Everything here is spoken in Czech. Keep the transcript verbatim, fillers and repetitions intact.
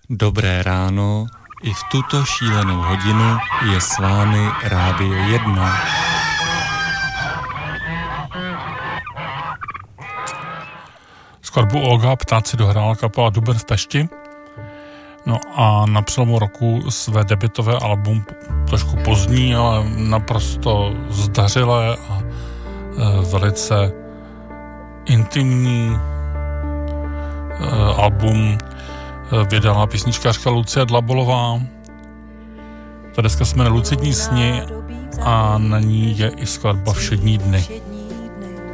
Dobré ráno, i v tuto šílenou hodinu je s vámi Rádio jedna. Skladbu Olga ptáci dohrála kapela Duben v Pešti. No a na přelomu roku své debutové album, trošku pozdní, ale naprosto zdařilé a e, velice intimní e, album e, vydala písničkářka Lucie Dlabolová. Ta deska se jmenuje Lucidní sny a na ní je i skladba Všední dny.